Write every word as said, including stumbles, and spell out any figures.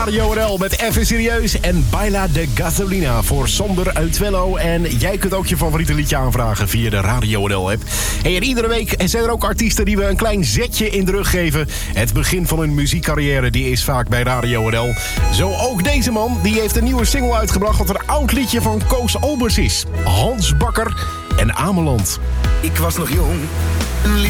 Radio N L met Even Serieus en Baila de Gasolina voor Sander uit Twello. En jij kunt ook je favoriete liedje aanvragen via de Radio N L-app. Hey, en iedere week zijn er ook artiesten die we een klein zetje in de rug geven. Het begin van hun muziekcarrière die is vaak bij Radio N L. Zo ook deze man, die heeft een nieuwe single uitgebracht wat een oud liedje van Koos Albers is. Hans Bakker en Ameland. Ik was nog jong, een lief